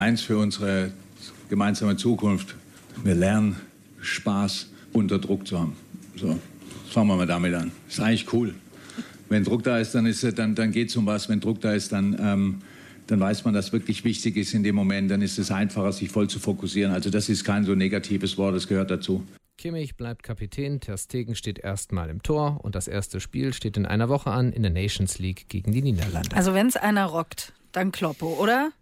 Eins für unsere gemeinsame Zukunft. Wir lernen, Spaß unter Druck zu haben. So, fangen wir mal damit an. Ist eigentlich cool. Wenn Druck da ist, dann geht es um was. Wenn Druck da ist, dann weiß man, dass wirklich wichtig ist in dem Moment. Dann ist es einfacher, sich voll zu fokussieren. Also das ist kein so negatives Wort, das gehört dazu. Kimmich bleibt Kapitän, Ter Stegen steht erstmal im Tor und das erste Spiel steht in einer Woche an in der Nations League gegen die Niederlande. Also wenn es einer rockt, dann Kloppo, oder?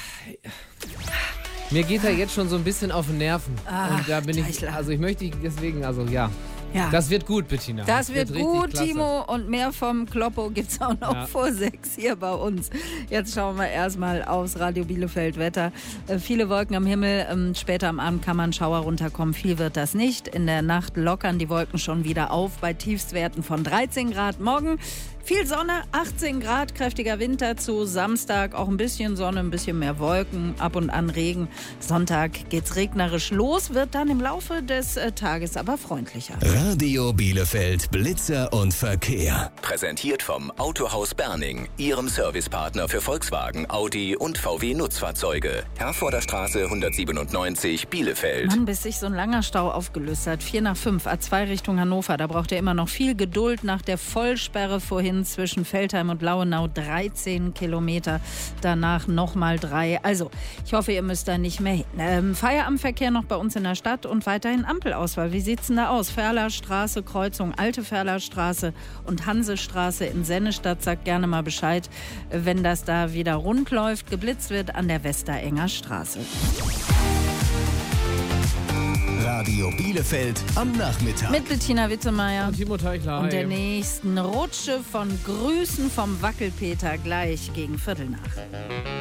Mir geht er jetzt schon so ein bisschen auf den Nerven. Und da bin ich möchte deswegen, ja. Das wird gut, Bettina. Das wird gut, klasse. Timo. Und mehr vom Kloppo gibt es auch noch vor 6 hier bei uns. Jetzt schauen wir erstmal aufs Radio Bielefeld Wetter. Viele Wolken am Himmel. Später am Abend kann man Schauer runterkommen. Viel wird das nicht. In der Nacht lockern die Wolken schon wieder auf bei Tiefstwerten von 13 Grad. Morgen viel Sonne, 18 Grad, kräftiger Wind dazu. Samstag auch ein bisschen Sonne, ein bisschen mehr Wolken, ab und an Regen. Sonntag geht's regnerisch los, wird dann im Laufe des Tages aber freundlicher. Radio Bielefeld, Blitzer und Verkehr. Präsentiert vom Autohaus Berning, Ihrem Servicepartner für Volkswagen, Audi und VW Nutzfahrzeuge. Herforder Straße 197, Bielefeld. Mann, bis sich so ein langer Stau aufgelöst hat. 4 nach 5, A2 Richtung Hannover. Da braucht er immer noch viel Geduld nach der Vollsperre vorhin zwischen Veltheim und Lauenau. 13 Kilometer. Danach nochmal 3. Also, ich hoffe, ihr müsst da nicht mehr hin. Feierabendverkehr noch bei uns in der Stadt und weiterhin Ampelauswahl. Wie sieht's denn da aus? Ferlerstraße, Kreuzung Alte Ferlerstraße und Hansestraße in Sennestadt. Sagt gerne mal Bescheid, wenn das da wieder rund läuft. Geblitzt wird an der Westerenger Straße. Radio Bielefeld am Nachmittag. Mit Bettina Wittemeyer und Timo Teichler. Und der nächsten Rutsche von Grüßen vom Wackelpeter gleich gegen 7:45.